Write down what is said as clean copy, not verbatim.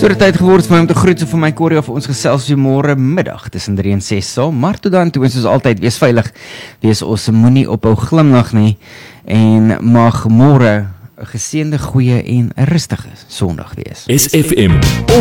So het tyd geword vir my om te groet van my Corrie of ons gesels weer môre middag tussen 3 en 6 saam, maar tot dan toe is ons altyd wees veilig, wees ons moenie ophou glimlag nie en mag môre 'n geseënde, goeie en 'n rustige Sondag wees. SFM